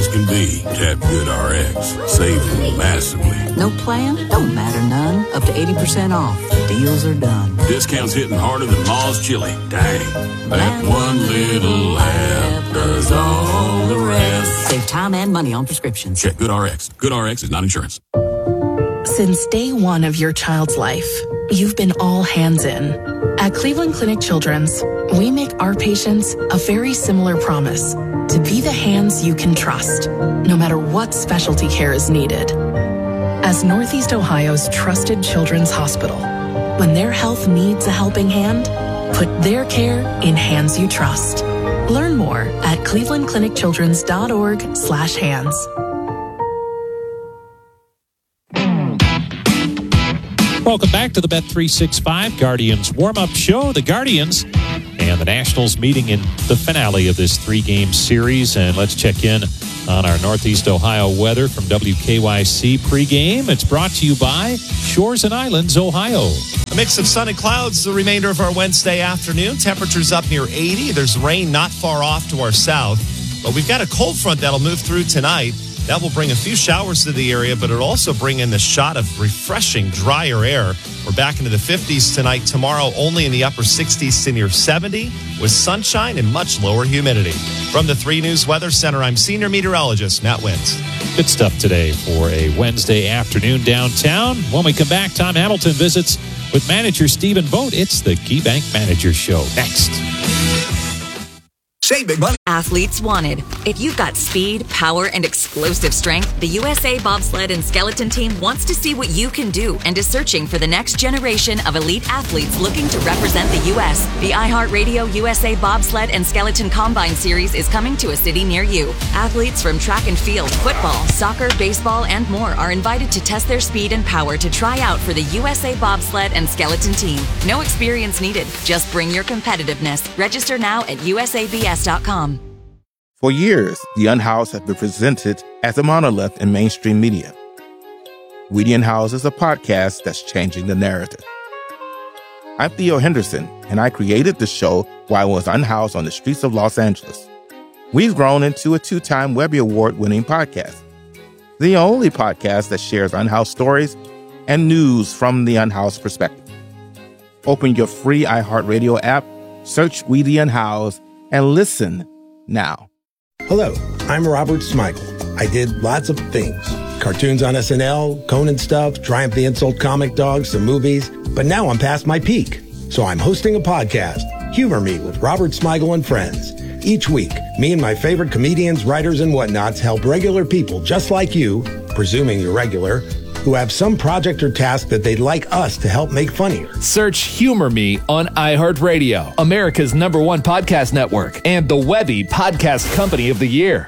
as can be. Tap GoodRx. Saving massively. No plan? Don't matter none. Up to 80% off. Deals are done. Discounts hitting harder than Ma's chili. Dang. That one little app does all the rest. Save time and money on prescriptions. Check GoodRx. GoodRx is not insurance. Since day one of your child's life, you've been all hands in. At Cleveland Clinic Children's, we make our patients a very similar promise to be the hands you can trust, no matter what specialty care is needed. As Northeast Ohio's trusted children's hospital, when their health needs a helping hand, put their care in hands you trust. Learn more at clevelandclinicchildrens.org/hands. Welcome back to the Bet365 Guardians warm-up show. The Guardians and the Nationals meeting in the finale of this three-game series. And let's check in on our Northeast Ohio weather from WKYC pregame. It's brought to you by Shores and Islands, Ohio. A mix of sun and clouds the remainder of our Wednesday afternoon. Temperatures up near 80. There's rain not far off to our south. But we've got a cold front that'll move through tonight. That will bring a few showers to the area, but it'll also bring in the shot of refreshing, drier air. We're back into the 50s tonight. Tomorrow, only in the upper 60s to near 70, with sunshine and much lower humidity. From the 3 News Weather Center, I'm senior meteorologist Matt Wentz. Good stuff today for a Wednesday afternoon downtown. When we come back, Tom Hamilton visits with manager Stephen Vogt. It's the KeyBank Manager Show. Next. Save big money. Athletes wanted. If you've got speed, power, and explosive strength, the USA Bobsled and Skeleton Team wants to see what you can do and is searching for the next generation of elite athletes looking to represent the U.S. The iHeartRadio USA Bobsled and Skeleton Combine Series is coming to a city near you. Athletes from track and field, football, soccer, baseball, and more are invited to test their speed and power to try out for the USA Bobsled and Skeleton Team. No experience needed. Just bring your competitiveness. Register now at usabs.com. For years, The Unhoused has been presented as a monolith in mainstream media. We the Unhoused is a podcast that's changing the narrative. I'm Theo Henderson, and I created the show while I was unhoused on the streets of Los Angeles. We've grown into a 2-time Webby Award-winning podcast, the only podcast that shares unhoused stories and news from the unhoused perspective. Open your free iHeartRadio app, search We the Unhoused, and listen now. Hello, I'm Robert Smigel. I did lots of things. Cartoons on SNL, Conan stuff, Triumph the Insult Comic Dog, some movies. But now I'm past my peak. So I'm hosting a podcast, Humor Me with Robert Smigel and Friends. Each week, me and my favorite comedians, writers, and whatnots help regular people just like you, presuming you're regular, who have some project or task that they'd like us to help make funnier. Search Humor Me on iHeartRadio, America's #1 podcast network, and the Webby Podcast Company of the Year.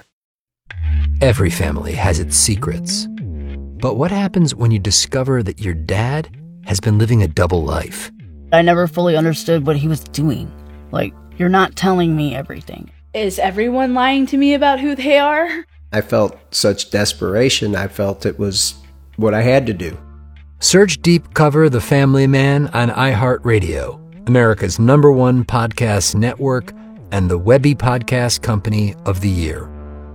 Every family has its secrets. But what happens when you discover that your dad has been living a double life? I never fully understood what he was doing. Like, you're not telling me everything. Is everyone lying to me about who they are? I felt such desperation. I felt it was what I had to do. Search Deep Cover The Family Man on iHeartRadio, America's #1 podcast network, and the Webby Podcast Company of the Year.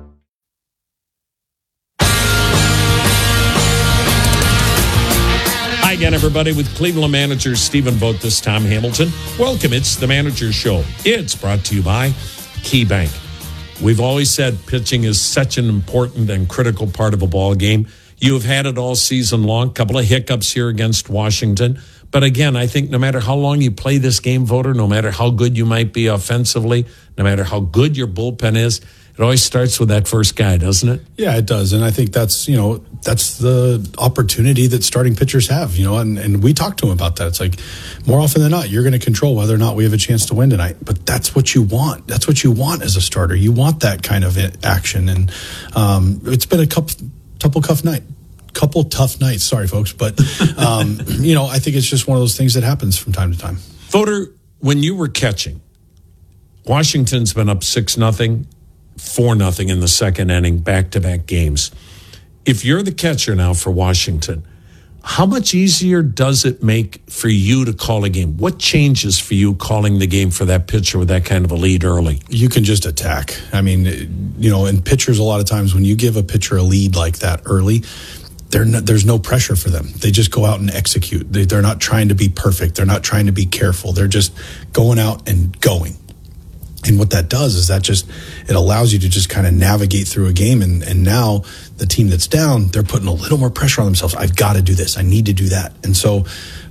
Hi again, everybody, with Cleveland manager Stephen Vogt, this Tom Hamilton. Welcome. It's the Manager Show. It's brought to you by KeyBank. We've always said pitching is such an important and critical part of a ball game. You have had it all season long, a couple of hiccups here against Washington. But again, I think no matter how long you play this game, Voter, no matter how good you might be offensively, no matter how good your bullpen is, it always starts with that first guy, doesn't it? Yeah, it does. And I think that's the opportunity that starting pitchers have, and we talked to him about that. It's like, more often than not, you're going to control whether or not we have a chance to win tonight. But that's what you want. That's what you want as a starter. You want that kind of action. And it's been a couple tough nights. Sorry, folks. But, I think it's just one of those things that happens from time to time. Voter, when you were catching, Washington's been up 6-0, 4-0 in the second inning, back-to-back games. If you're the catcher now for Washington, How much easier does it make for you to call a game? What changes for you calling the game for that pitcher with that kind of a lead early? You can just attack. I mean, and pitchers, a lot of times when you give a pitcher a lead like that early, there's no pressure for them. They just go out and execute. They're not trying to be perfect. They're not trying to be careful. They're just going out and going. And what that does is it allows you to just kind of navigate through a game. And now the team that's down, they're putting a little more pressure on themselves. I've got to do this. I need to do that. And so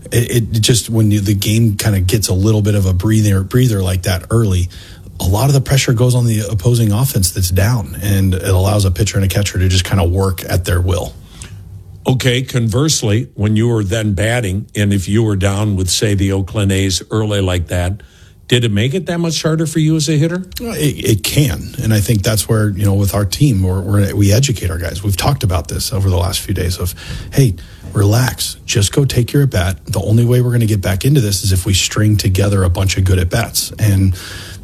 it just, when the game kind of gets a little bit of a breather like that early, a lot of the pressure goes on the opposing offense that's down. And it allows a pitcher and a catcher to just kind of work at their will. Okay, conversely, when you were then batting, and if you were down with, say, the Oakland A's early like that, did it make it that much harder for you as a hitter? It can. And I think that's where, with our team, we educate our guys. We've talked about this over the last few days of, hey, relax. Just go take your at-bat. The only way we're going to get back into this is if we string together a bunch of good at-bats. And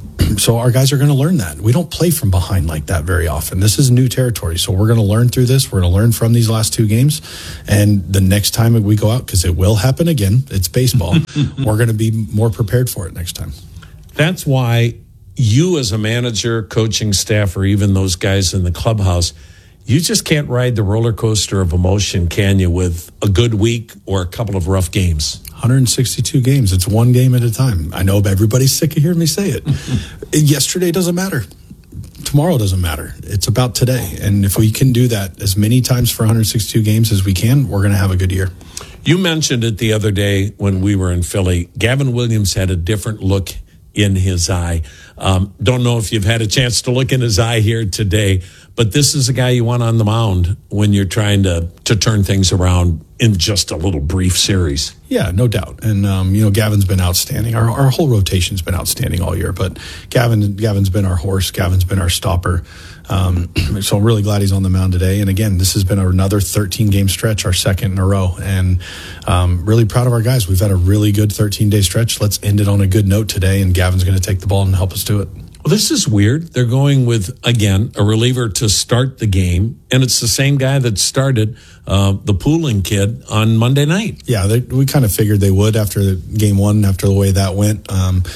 so our guys are going to learn that. We don't play from behind like that very often. This is new territory. So we're going to learn through this. We're going to learn from these last two games. And the next time we go out, because it will happen again, it's baseball, we're going to be more prepared for it next time. That's why you as a manager, coaching staff, or even those guys in the clubhouse, you just can't ride the roller coaster of emotion, can you, with a good week or a couple of rough games? 162 games. It's one game at a time. I know everybody's sick of hearing me say it. Yesterday doesn't matter. Tomorrow doesn't matter. It's about today. And if we can do that as many times for 162 games as we can, we're going to have a good year. You mentioned it the other day when we were in Philly. Gavin Williams had a different look in his eye. Don't know if you've had a chance to look in his eye here today, but this is a guy you want on the mound when you're trying to turn things around in just a little brief series. Yeah, no doubt. And, Gavin's been outstanding. Our whole rotation's been outstanding all year, but Gavin's been our horse. Gavin's been our stopper. So I'm really glad he's on the mound today. And again, this has been another 13-game stretch, our second in a row. And really proud of our guys. We've had a really good 13-day stretch. Let's end it on a good note today, and Gavin's going to take the ball and help us do it. Well, this is weird. They're going with, again, a reliever to start the game, and it's the same guy that started the Pooling kid on Monday night. Yeah, we kind of figured they would after game one, after the way that went.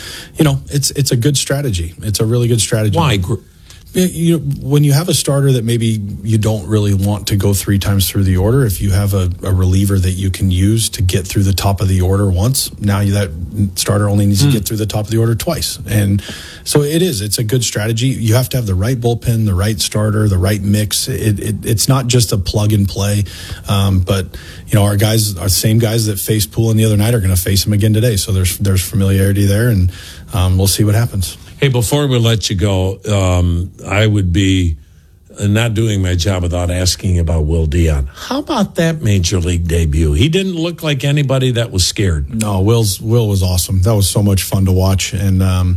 It's a good strategy. It's a really good strategy. Why? When you have a starter that maybe you don't really want to go three times through the order, if you have a reliever that you can use to get through the top of the order once, now that starter only needs to get through the top of the order twice. And so it's a good strategy. You have to have the right bullpen, the right starter, the right mix. It's not just a plug and play. But our guys, our same guys that faced Poulin the other night are going to face him again today. So there's familiarity there, and we'll see what happens. Hey, before we let you go, I would be not doing my job without asking about Will Dion. How about that major league debut? He didn't look like anybody that was scared. No, Will was awesome. That was so much fun to watch. And,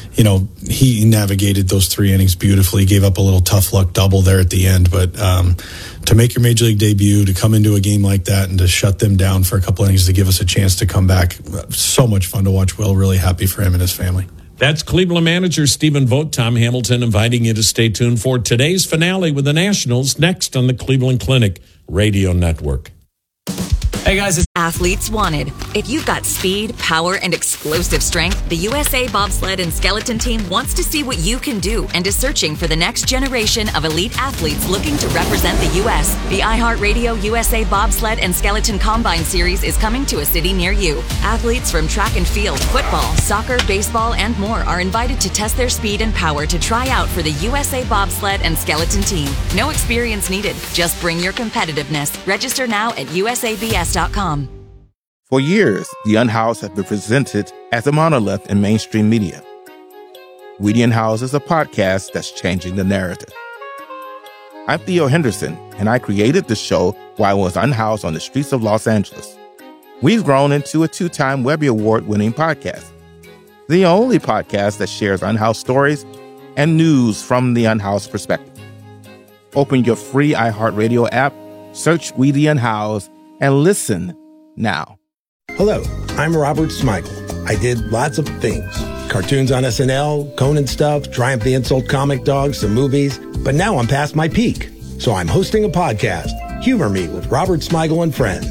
he navigated those 3 innings beautifully. He gave up a little tough luck double there at the end. But to make your major league debut, to come into a game like that and to shut them down for a couple innings to give us a chance to come back, so much fun to watch Will. Really happy for him and his family. That's Cleveland manager Stephen Vogt. Tom Hamilton inviting you to stay tuned for today's finale with the Nationals next on the Cleveland Clinic Radio Network. Hey guys, it's Athletes Wanted. If you've got speed, power, and explosive strength, the USA Bobsled and Skeleton Team wants to see what you can do and is searching for the next generation of elite athletes looking to represent the U.S. The iHeartRadio USA Bobsled and Skeleton Combine Series is coming to a city near you. Athletes from track and field, football, soccer, baseball, and more are invited to test their speed and power to try out for the USA Bobsled and Skeleton Team. No experience needed. Just bring your competitiveness. Register now at usabs.com. For years, the Unhoused have been presented as a monolith in mainstream media. We the Unhoused is a podcast that's changing the narrative. I'm Theo Henderson, and I created the show while I was unhoused on the streets of Los Angeles. We've grown into a 2-time Webby Award-winning podcast, the only podcast that shares unhoused stories and news from the unhoused perspective. Open your free iHeartRadio app, search We the Unhoused, and listen now. Hello, I'm Robert Smigel. I did lots of things. Cartoons on SNL, Conan stuff, Triumph the Insult comic dogs, some movies. But now I'm past my peak. So I'm hosting a podcast, Humor Me with Robert Smigel and Friends.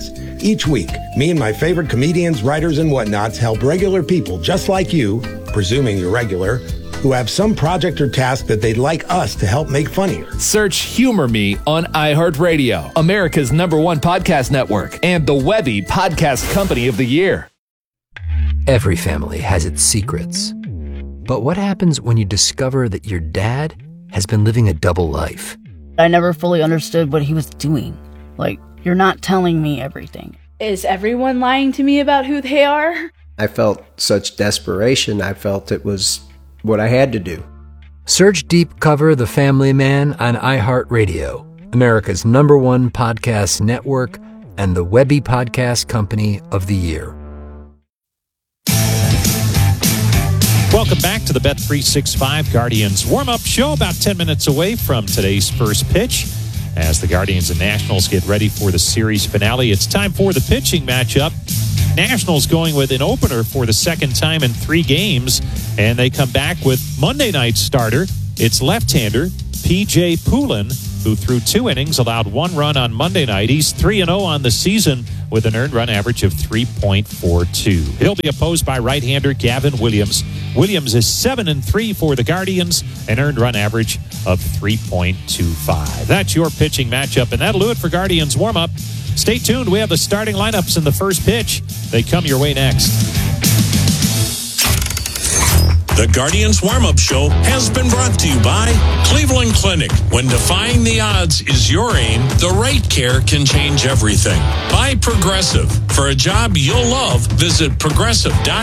Each week, me and my favorite comedians, writers, and whatnots help regular people just like you, presuming you're regular, who have some project or task that they'd like us to help make funnier. Search Humor Me on iHeartRadio, America's #1 podcast network, and the Webby Podcast Company of the Year. Every family has its secrets. But what happens when you discover that your dad has been living a double life? I never fully understood what he was doing. Like, you're not telling me everything. Is everyone lying to me about who they are? I felt such desperation. I felt it was what I had to do. Search Deep Cover The Family Man on iHeartRadio, America's #1 podcast network, and the Webby Podcast Company of the Year. Welcome back to the Bet365 Guardians warm-up show, about 10 minutes away from today's first pitch. As the Guardians and Nationals get ready for the series finale, it's time for the pitching matchup. Nationals going with an opener for the second time in 3 games, and they come back with Monday night's starter. It's left-hander P.J. Poulin, who threw 2 innings, allowed 1 run on Monday night. He's 3-0 on the season with an earned run average of 3.42. He'll be opposed by right-hander Gavin Williams. Williams is 7-3 for the Guardians, an earned run average of 3.25. That's your pitching matchup, and that'll do it for Guardians warm-up. Stay tuned. We have the starting lineups in the first pitch. They come your way next. The Guardians Warm-Up Show has been brought to you by Cleveland Clinic. When defying the odds is your aim, the right care can change everything. By Progressive. For a job you'll love, visit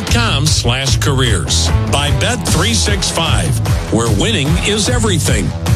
progressive.com/careers. By Bet365, where winning is everything.